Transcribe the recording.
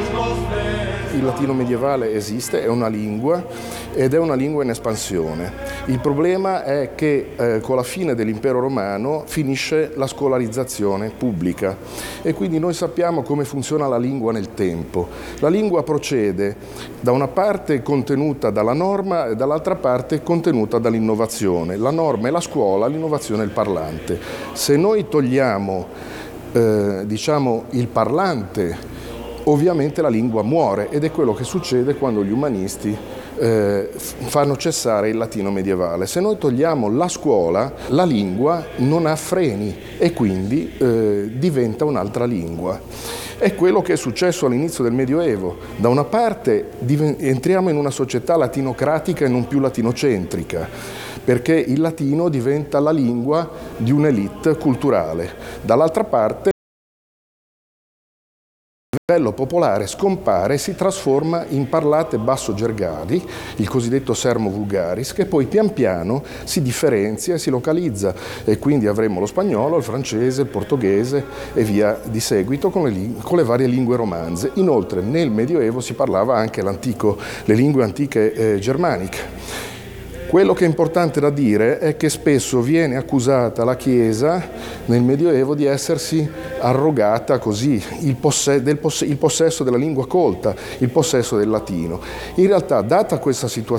Il latino medievale esiste, è una lingua ed è una lingua in espansione. Il problema è che con la fine dell'impero romano finisce la scolarizzazione pubblica e quindi noi sappiamo come funziona la lingua nel tempo. La lingua procede da una parte contenuta dalla norma e dall'altra parte contenuta dall'innovazione. La norma è la scuola, l'innovazione è il parlante. Se noi togliamo il parlante, ovviamente la lingua muore ed è quello che succede quando gli umanisti fanno cessare il latino medievale. Se noi togliamo la scuola, la lingua non ha freni e quindi diventa un'altra lingua. È quello che è successo all'inizio del Medioevo. Da una parte entriamo in una società latinocratica e non più latinocentrica, perché il latino diventa la lingua di un'elite culturale. Dall'altra parte il livello popolare scompare e si trasforma in parlate basso-gergali, il cosiddetto sermo vulgaris, che poi pian piano si differenzia e si localizza e quindi avremo lo spagnolo, il francese, il portoghese e via di seguito con le varie lingue romanze. Inoltre nel Medioevo si parlava anche le lingue antiche germaniche. Quello che è importante da dire è che spesso viene accusata la Chiesa nel Medioevo di essersi arrogata così il possesso della lingua colta, il possesso del latino. In realtà, data questa situazione,